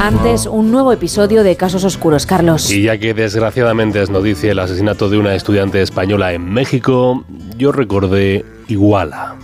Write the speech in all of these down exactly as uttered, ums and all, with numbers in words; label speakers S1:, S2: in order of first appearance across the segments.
S1: Antes, un nuevo episodio de Casos Oscuros, Carlos.
S2: Y ya que desgraciadamente es noticia el asesinato de una estudiante española en México, yo recordé Iguala.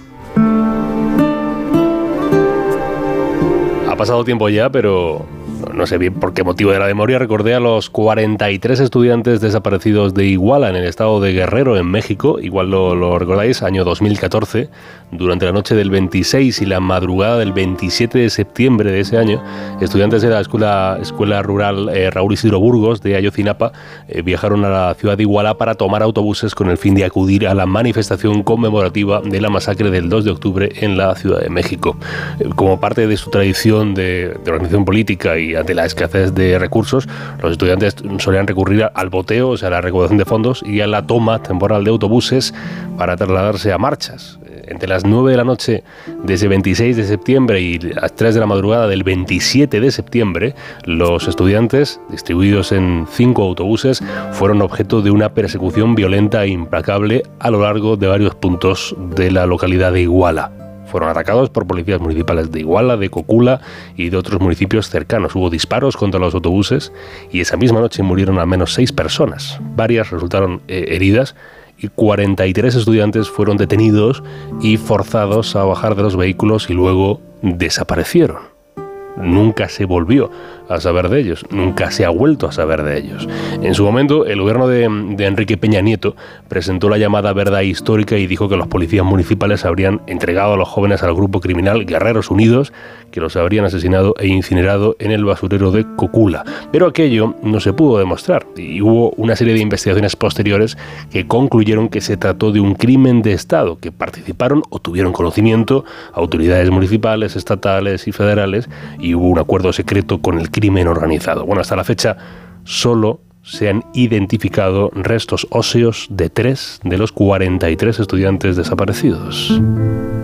S2: Ha pasado tiempo ya, pero no sé bien por qué motivo de la memoria recordé a los cuarenta y tres estudiantes desaparecidos de Iguala en el estado de Guerrero, en México. Igual lo, lo recordáis, año dos mil catorce. Durante la noche del veintiséis y la madrugada del veintisiete de septiembre de ese año, estudiantes de la escuela, escuela rural eh, Raúl Isidro Burgos de Ayotzinapa eh, viajaron a la ciudad de Iguala para tomar autobuses con el fin de acudir a la manifestación conmemorativa de la masacre del dos de octubre en la Ciudad de México. Eh, como parte de su tradición de, de organización política y ante la escasez de recursos, los estudiantes solían recurrir al boteo, o sea, a la recaudación de fondos y a la toma temporal de autobuses para trasladarse a marchas. Entre las nueve de la noche de ese veintiséis de septiembre y las tres de la madrugada del veintisiete de septiembre, los estudiantes, distribuidos en cinco autobuses, fueron objeto de una persecución violenta e implacable a lo largo de varios puntos de la localidad de Iguala. Fueron atacados por policías municipales de Iguala, de Cocula y de otros municipios cercanos. Hubo disparos contra los autobuses y esa misma noche murieron al menos seis personas. Varias resultaron eh, heridas y cuarenta y tres estudiantes fueron detenidos y forzados a bajar de los vehículos y luego desaparecieron. Nunca se volvió a saber de ellos, nunca se ha vuelto a saber de ellos. En su momento, el gobierno de, de Enrique Peña Nieto presentó la llamada verdad histórica y dijo que los policías municipales habrían entregado a los jóvenes al grupo criminal Guerreros Unidos, que los habrían asesinado e incinerado en el basurero de Cocula. Pero aquello no se pudo demostrar y hubo una serie de investigaciones posteriores que concluyeron que se trató de un crimen de Estado, que participaron o tuvieron conocimiento autoridades municipales, estatales y federales, y hubo un acuerdo secreto con el crimen organizado. Bueno, hasta la fecha solo se han identificado restos óseos de tres de los cuarenta y tres estudiantes desaparecidos.